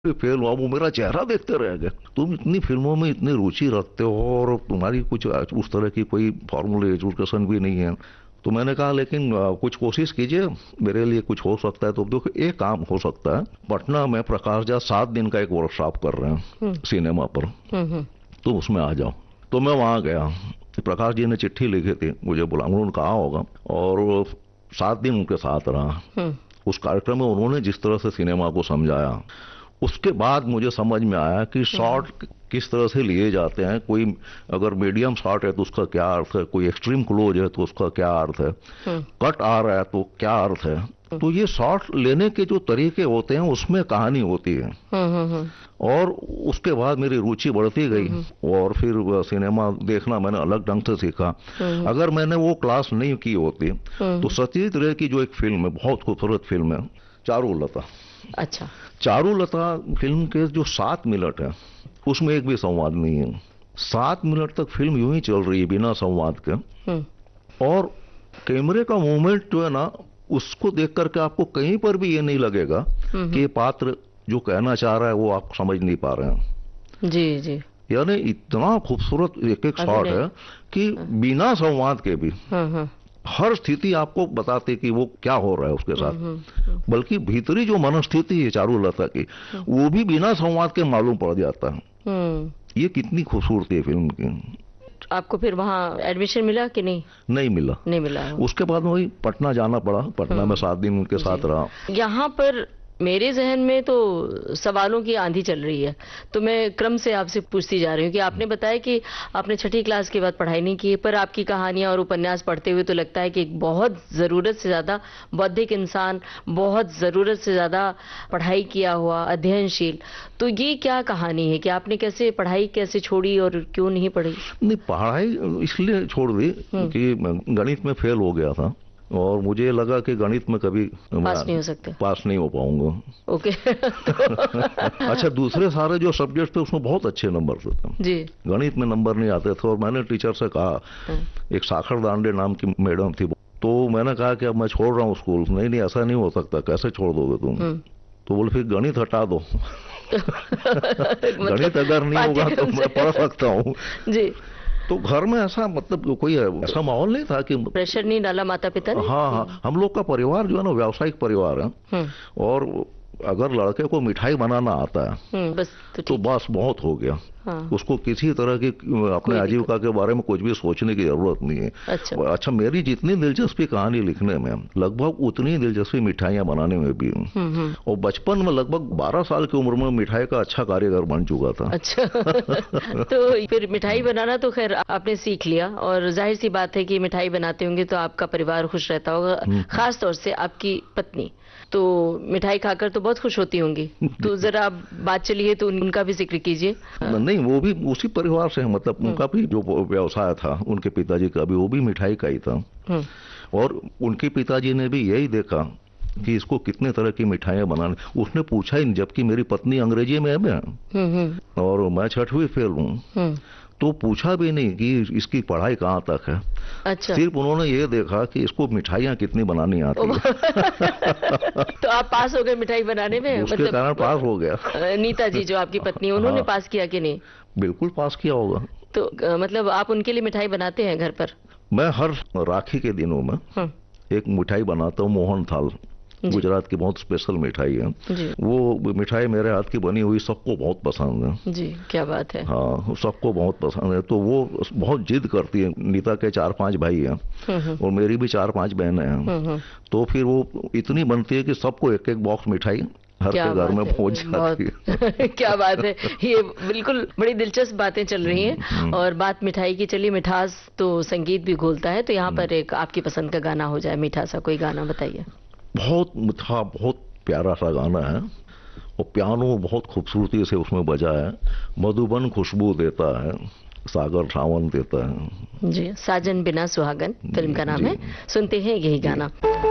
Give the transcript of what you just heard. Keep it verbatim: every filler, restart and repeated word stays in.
Fail हुआ, वो मेरा चेहरा देखते रह गए। तुम इतनी फिल्मों में इतनी रुचि रखते हो और तुम्हारी कुछ उस तरह की कोई फॉर्मल एजुकेशन भी नहीं है। तो मैंने कहा लेकिन आ, कुछ कोशिश कीजिए, मेरे लिए कुछ हो सकता है। तो देखो एक काम हो सकता है, पटना में प्रकाश झा सात दिन का एक वर्कशॉप कर रहे हैं सिनेमा पर, तो उसमें आ जाओ। तो मैं वहां गया, प्रकाश जी ने चिट्ठी लिखी थी मुझे, बुला उन्होंने कहा होगा, और सात दिन उनके साथ रहा। उस कार्यक्रम में उन्होंने जिस तरह से सिनेमा को समझाया, उसके बाद मुझे समझ में आया कि शॉट किस तरह से लिए जाते हैं। कोई अगर मीडियम शॉट है तो उसका क्या अर्थ है, कोई एक्सट्रीम क्लोज है तो उसका क्या अर्थ है, कट आ रहा है तो क्या अर्थ है। तो ये शॉट लेने के जो तरीके होते हैं उसमें कहानी होती है। और उसके बाद मेरी रुचि बढ़ती गई और फिर सिनेमा देखना मैंने अलग ढंग से सीखा। अगर मैंने वो क्लास नहीं की होती तो सत्यजीत रे की जो एक फिल्म है, बहुत खूबसूरत फिल्म है, चारुलता। अच्छा। चारुलता फिल्म के जो सात मिनट है उसमें एक भी संवाद नहीं है। सात मिनट तक फिल्म यूं ही चल रही है बिना संवाद के, और कैमरे का मूवमेंट जो है ना, उसको देख करके आपको कहीं पर भी ये नहीं लगेगा कि ये पात्र जो कहना चाह रहा है वो आप समझ नहीं पा रहे हैं। जी जी। यानी इतना खूबसूरत एक एक शॉट है कि बिना संवाद के भी हर स्थिति आपको बताती कि वो क्या हो रहा है उसके साथ। बल्कि भीतरी जो मनस्थिति है चारुलता की, वो भी बिना संवाद के मालूम पड़ जाता है। ये कितनी खूबसूरती है फिल्म की। आपको फिर वहाँ एडमिशन मिला कि नहीं? नहीं मिला। नहीं मिला। उसके बाद वही पटना जाना पड़ा। पटना में सात दिन उनके साथ रहा। यहाँ पर मेरे जहन में तो सवालों की आंधी चल रही है, तो मैं क्रम से आपसे पूछती जा रही हूँ कि आपने बताया कि आपने छठी क्लास के बाद पढ़ाई नहीं की, पर आपकी कहानियां और उपन्यास पढ़ते हुए तो लगता है कि एक बहुत ज़रूरत से ज़्यादा बौद्धिक इंसान, बहुत ज़रूरत से ज़्यादा पढ़ाई किया हुआ, अध्ययनशील। तो ये क्या कहानी है कि आपने कैसे पढ़ाई कैसे छोड़ी और क्यों नहीं पढ़ी? नहीं, पढ़ाई इसलिए छोड़ दी कि गणित में फेल हो गया था और मुझे लगा कि गणित में कभी पास नहीं हो सकते, पास नहीं हो पाऊंगा। ओके। तो अच्छा, दूसरे सारे जो सब्जेक्ट थे उसमें बहुत अच्छे नंबर थे जी, गणित में नंबर नहीं आते थे। और मैंने टीचर से कहा, एक साखर दांडे नाम की मैडम थी, तो मैंने कहा कि अब मैं छोड़ रहा हूँ स्कूल। नहीं नहीं, ऐसा नहीं हो सकता, कैसे छोड़ दोगे तुम? तो बोले फिर गणित हटा दो। गणित अगर नहीं होगा तो मैं पढ़ सकता हूँ जी। तो घर में ऐसा मतलब कोई ऐसा माहौल नहीं था कि प्रेशर नहीं डाला माता पिता ने? हाँ हाँ, हम लोग का परिवार जो है ना व्यावसायिक परिवार है, और अगर लड़के को मिठाई बनाना आता है बस तो, तो बस बहुत हो गया। हाँ। उसको किसी तरह की अपने आजीविका के बारे में कुछ भी सोचने की जरूरत नहीं है। अच्छा, अच्छा, मेरी जितनी दिलचस्पी कहानी लिखने में, लगभग उतनी दिलचस्पी मिठाइयाँ बनाने में भी। और बचपन में लगभग बारह साल की उम्र में मिठाई का अच्छा कारीगर बन चुका था। अच्छा। तो फिर मिठाई बनाना तो खैर आपने सीख लिया, और जाहिर सी बात है कि मिठाई बनाते होंगे तो आपका परिवार खुश रहता होगा, खास तौर से आपकी पत्नी तो मिठाई खाकर तो बहुत खुश होती होंगी। तो जरा बात चलिए तो उनका भी जिक्र कीजिए। नहीं, वो भी उसी परिवार से है, मतलब उनका भी जो व्यवसाय था, उनके पिताजी का भी, वो भी मिठाई का ही था। और उनके पिताजी ने भी यही देखा कि इसको कितने तरह की मिठाइयाँ बनाने। उसने पूछा ही, जबकि मेरी पत्नी अंग्रेजी में है और मैं छठवीं फेल हूँ, तो पूछा भी नहीं कि इसकी पढ़ाई कहाँ तक है। अच्छा। सिर्फ उन्होंने ये देखा कि इसको मिठाइयाँ कितनी बनानी आती है। तो आप पास हो गए मिठाई बनाने में? उसके मतलब, कारण पास हो गया। नीता जी जो आपकी पत्नी, उन्होंने हाँ। पास किया कि नहीं? बिल्कुल पास किया होगा। तो मतलब आप उनके लिए मिठाई बनाते हैं घर पर? मैं हर राखी के दिनों में हाँ। एक मिठाई बनाता हूँ, मोहन थाल, गुजरात की बहुत स्पेशल मिठाई है जी। वो मिठाई मेरे हाथ की बनी हुई सबको बहुत पसंद है जी। क्या बात है। हाँ, सबको बहुत पसंद है। तो वो बहुत जिद करती है। नीता के चार पांच भाई हैं और मेरी भी चार पांच बहनें हैं, तो फिर वो इतनी बनती है कि सबको एक एक बॉक्स मिठाई हर के घर में पहुंच जाती है। क्या बात है, ये बिल्कुल बड़ी दिलचस्प बातें चल रही हैं। और बात मिठाई की चली, मिठास तो संगीत भी घोलता है, तो यहाँ पर एक आपकी पसंद का गाना हो जाए, मीठा सा कोई गाना बताइए। बहुत मीठा, बहुत प्यारा सा गाना है, और पियानो बहुत खूबसूरती से उसमें बजा है। मधुबन खुशबू देता है, सागर सावन देता है जी। साजन बिना सुहागन फिल्म का नाम है, सुनते हैं यही गाना।